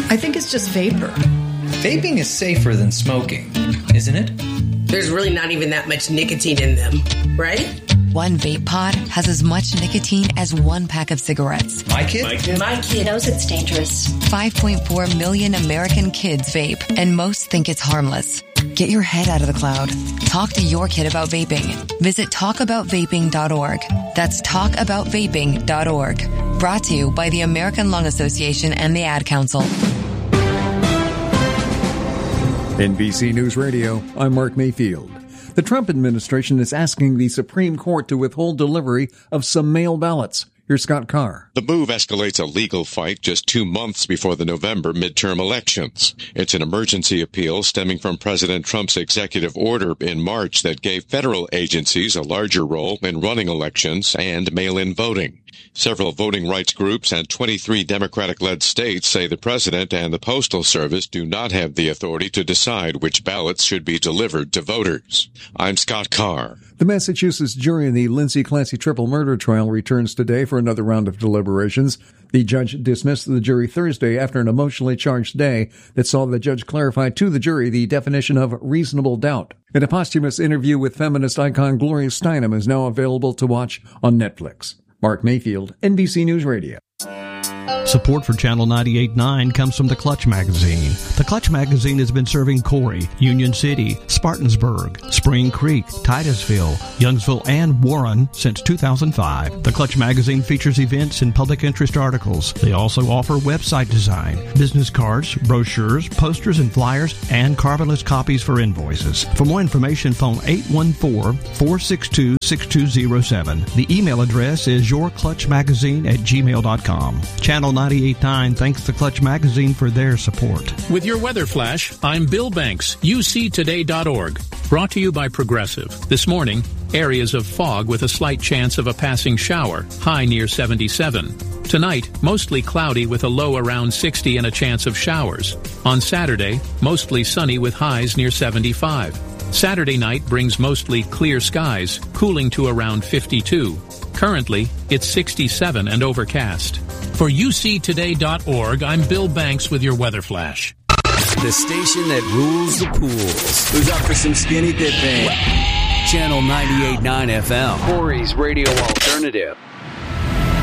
I think it's just vapor. Vaping is safer than smoking, isn't it? There's really not even that much nicotine in them, right? One vape pod has as much nicotine as one pack of cigarettes. My kid knows it's dangerous. 5.4 million American kids vape, and most think it's harmless. Get your head out of the cloud. Talk to your kid about vaping. Visit talkaboutvaping.org. That's talkaboutvaping.org. Brought to you by the American Lung Association and the Ad Council. NBC News Radio, I'm Mark Mayfield. The Trump administration is asking the Supreme Court to withhold delivery of some mail ballots. Here's Scott Carr. The move escalates a legal fight just 2 months before the November midterm elections. It's an emergency appeal stemming from President Trump's executive order in March that gave federal agencies a larger role in running elections and mail-in voting. Several voting rights groups and 23 Democratic-led states say the president and the Postal Service do not have the authority to decide which ballots should be delivered to voters. I'm Scott Carr. The Massachusetts jury in the Lindsay Clancy triple murder trial returns today for another round of deliberations. The judge dismissed the jury Thursday after an emotionally charged day that saw the judge clarify to the jury the definition of reasonable doubt. And a posthumous interview with feminist icon Gloria Steinem is now available to watch on Netflix. Mark Mayfield, NBC News Radio. Support for Channel 98.9 comes from The Clutch Magazine. The Clutch Magazine has been serving Corey, Union City, Spartansburg, Spring Creek, Titusville, Youngsville, and Warren since 2005. The Clutch Magazine features events and public interest articles. They also offer website design, business cards, brochures, posters and flyers, and carbonless copies for invoices. For more information, phone 814-462-6207. The email address is yourclutchmagazine@gmail.com. Channel 98.9 thanks the Clutch Magazine for their support. With your weather flash, I'm Bill Banks, UCToday.org. Brought to you by Progressive. This morning, areas of fog with a slight chance of a passing shower, high near 77. Tonight, mostly cloudy with a low around 60 and a chance of showers. On Saturday, mostly sunny with highs near 75. Saturday night brings mostly clear skies, cooling to around 52. Currently, it's 67 and overcast. For UCToday.org, I'm Bill Banks with your weather flash. The station that rules the pools. Who's up for some skinny dipping? Channel 98.9 FM. Corey's Radio Alternative.